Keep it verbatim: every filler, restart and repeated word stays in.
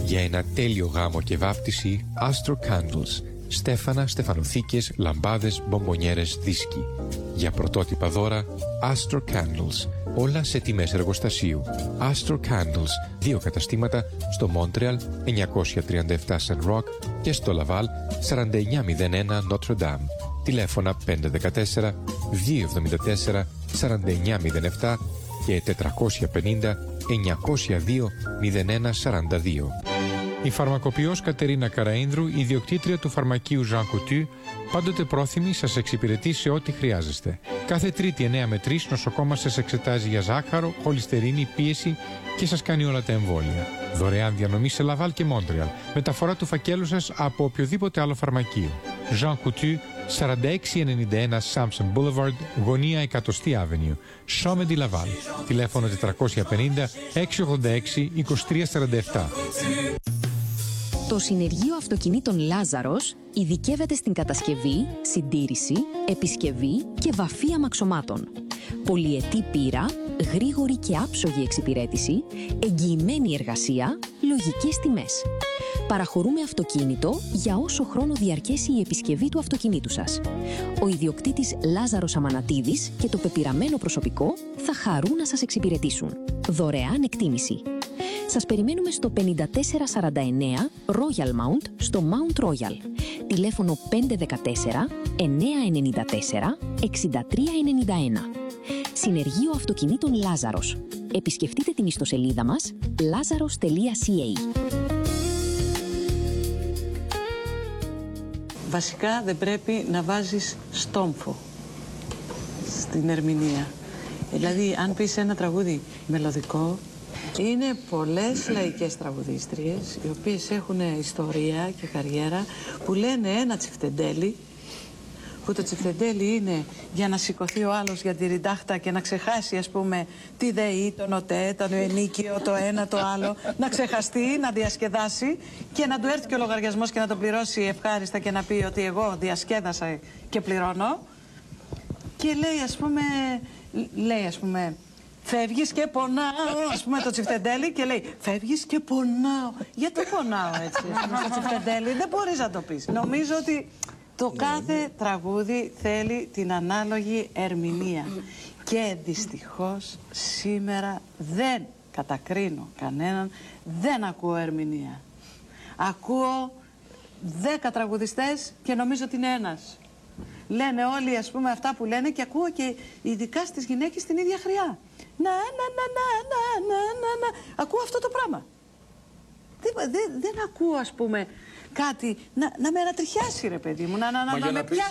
Για ένα τέλειο γάμο και βάφτιση, Astro Candles. Στέφανα, στεφανοθήκες, λαμπάδες, μπομπονιέρες, δίσκοι. Για πρωτότυπα δώρα, Astro Candles. Όλα σε τιμές εργοστασίου. Astro Candles. Δύο καταστήματα στο Montreal εννιακόσια τριάντα επτά Saint Roch και στο Laval σαράντα εννιά μηδέν ένα Notre Dame. Τηλέφωνα πέντε ένα τέσσερα δύο εβδομήντα τέσσερα σαράντα εννιά μηδέν επτά και τετρακόσια πενήντα εννιακόσια δύο μηδέν ένα σαράντα δύο. Η φαρμακοποιός Κατερίνα Καραΐνδρου, ιδιοκτήτρια του φαρμακείου Jean Coutu, πάντοτε πρόθυμη σας εξυπηρετεί σε ό,τι χρειάζεστε. Κάθε Τρίτη εννέα με τρεις νοσοκόμα σας εξετάζει για ζάχαρο, χολυστερίνη, πίεση και σας κάνει όλα τα εμβόλια. Δωρεάν διανομή σε Λαβάλ και Μόντρεαλ. Μεταφορά του φακέλου σας από οποιοδήποτε άλλο φαρμακείο. Jean Coutu, σαράντα έξι ενενήντα ένα Samson Boulevard, γωνία εκατοστή Avenue, Chaumet de Laval. Τηλέφωνο τετρακόσια πενήντα έξι ογδόντα έξι είκοσι τρία σαράντα επτά. Το Συνεργείο Αυτοκινήτων Λάζαρος ειδικεύεται στην κατασκευή, συντήρηση, επισκευή και βαφή αμαξωμάτων. Πολυετή πείρα, γρήγορη και άψογη εξυπηρέτηση, εγγυημένη εργασία, λογικές τιμές. Παραχωρούμε αυτοκίνητο για όσο χρόνο διαρκέσει η επισκευή του αυτοκινήτου σας. Ο ιδιοκτήτης Λάζαρος Αμανατίδης και το πεπειραμένο προσωπικό θα χαρούν να σας εξυπηρετήσουν. Δωρεάν εκτίμηση. Σας περιμένουμε στο πενήντα τέσσερα σαράντα εννέα Royal Mount στο Mount Royal. Τηλέφωνο πέντε ένα τέσσερα εννέα εννέα τέσσερα εξήντα τρία ενενήντα ένα. Συνεργείο Αυτοκινήτων Λάζαρος. Επισκεφτείτε την ιστοσελίδα μας lazaros τελεία ca. Βασικά δεν πρέπει να βάζεις στόμφο στην ερμηνεία. Δηλαδή αν πεις ένα τραγούδι μελωδικό, είναι πολλές λαϊκές τραγουδίστριες οι οποίες έχουν ιστορία και καριέρα που λένε ένα τσιφτεντέλι, που το τσιφτεντέλι είναι για να σηκωθεί ο άλλος για τη ριντάχτα και να ξεχάσει, ας πούμε, τη ΔΕΗ, τον ΟΤΕ, τον ενίκιο, το ένα, το άλλο, να ξεχαστεί, να διασκεδάσει και να του έρθει και ο λογαριασμός και να το πληρώσει ευχάριστα και να πει ότι εγώ διασκέδασα και πληρώνω. Και λέει, ας πούμε, λέει, ας πούμε, φεύγεις και πονάω, ας πούμε, το τσιφτεντέλι, και λέει φεύγεις και πονάω. Γιατί πονάω έτσι, στο τσιφτεντέλι, δεν μπορείς να το πεις. Νομίζω ότι το κάθε τραγούδι θέλει την ανάλογη ερμηνεία. Και δυστυχώς σήμερα δεν κατακρίνω κανέναν, δεν ακούω ερμηνεία. Ακούω δέκα τραγουδιστές και νομίζω ότι είναι ένας. Λένε όλοι, ας πούμε, αυτά που λένε και ακούω και ειδικά στις γυναίκες την ίδια χρειά. Να, να, να, να, να, να, να, να. Ακούω αυτό το πράγμα. Δεν, δεν, δεν ακούω, ας πούμε, κάτι να, να με ανατριχιάσει, ρε παιδί μου, να, να, να, να με πιάσει.